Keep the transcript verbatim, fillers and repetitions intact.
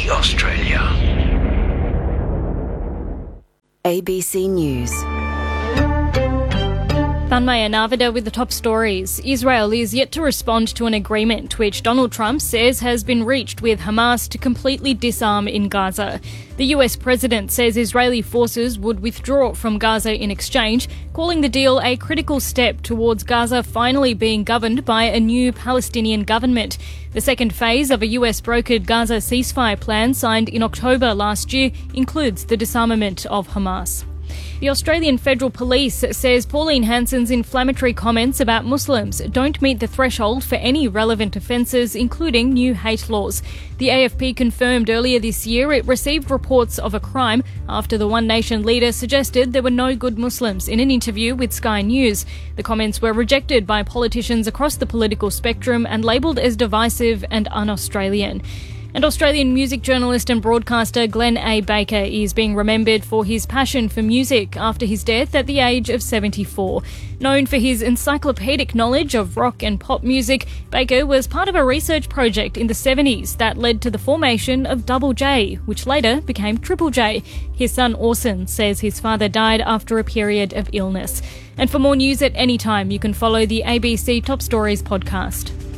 Australia. A B C News. Tanmaya Narvada with the top stories. Israel is yet to respond to an agreement which Donald Trump says has been reached with Hamas to completely disarm in Gaza. The U S president says Israeli forces would withdraw from Gaza in exchange, calling the deal a critical step towards Gaza finally being governed by a new Palestinian government. The second phase of a U S-brokered Gaza ceasefire plan signed in October last year includes the disarmament of Hamas. The Australian Federal Police says Pauline Hanson's inflammatory comments about Muslims don't meet the threshold for any relevant offences, including new hate laws. The A F P confirmed earlier this year it received reports of a crime after the One Nation leader suggested there were no good Muslims in an interview with Sky News. The comments were rejected by politicians across the political spectrum and labelled as divisive and un-Australian. And Australian music journalist and broadcaster Glenn A. Baker is being remembered for his passion for music after his death at the age of seventy-four. Known for his encyclopedic knowledge of rock and pop music, Baker was part of a research project in the seventies that led to the formation of Double J, which later became Triple J. His son Orson says his father died after a period of illness. And for more news at any time, you can follow the A B C Top Stories podcast.